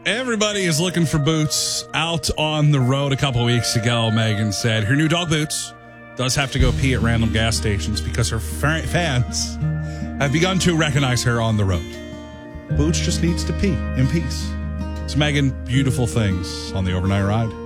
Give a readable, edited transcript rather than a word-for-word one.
Everybody is looking for Boots out on the road. A couple of weeks ago, Megan said her new dog Boots does have to go pee at random gas stations because her fans have begun to recognize her on the road. Boots just needs to pee in peace. It's Megan, beautiful things on the overnight ride.